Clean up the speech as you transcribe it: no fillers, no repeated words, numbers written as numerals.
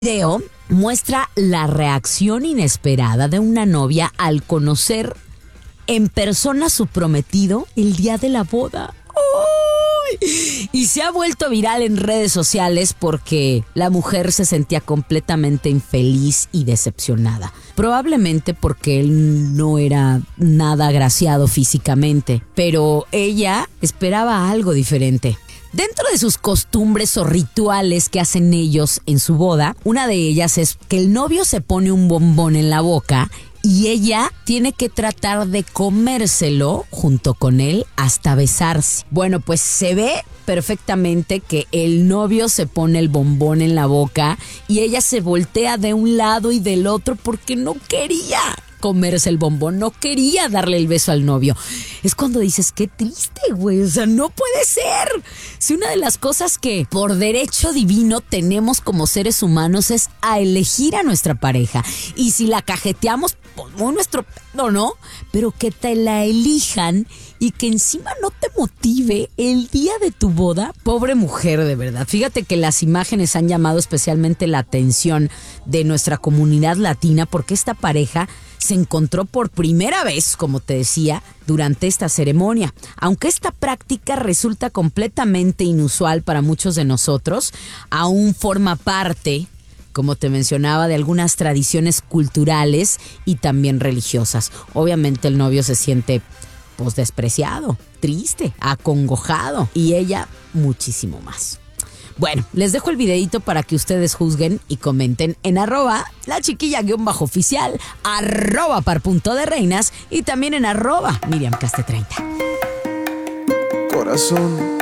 Video muestra la reacción inesperada de una novia al conocer en persona a su prometido el día de la boda. ¡Uy! Y se ha vuelto viral en redes sociales porque la mujer se sentía completamente infeliz y decepcionada. Probablemente porque él no era nada agraciado físicamente, pero ella esperaba algo diferente. Dentro de sus costumbres o rituales que hacen ellos en su boda, una de ellas es que el novio se pone un bombón en la boca y ella tiene que tratar de comérselo junto con él hasta besarse. Bueno, pues se ve perfectamente que el novio se pone el bombón en la boca y ella se voltea de un lado y del otro porque no quería comerse el bombón, no quería darle el beso al novio. Es cuando dices, qué triste, güey, o sea, no puede ser. Si una de las cosas que por derecho divino tenemos como seres humanos es a elegir a nuestra pareja, y si la cajeteamos, pues muy nuestro pedo, ¿no? Pero que te la elijan y que encima no te motive el día de tu boda. Pobre mujer, de verdad. Fíjate que las imágenes han llamado especialmente la atención de nuestra comunidad latina porque esta pareja se encontró por primera vez, como te decía, durante esta ceremonia. Aunque esta práctica resulta completamente inusual para muchos de nosotros, aún forma parte, como te mencionaba, de algunas tradiciones culturales y también religiosas. Obviamente el novio se siente pues despreciado, triste, acongojado, y ella muchísimo más. Bueno, les dejo el videito para que ustedes juzguen y comenten en @lachiquilla_oficial, @par.de reinas y también en @miriamcaste30. Corazón,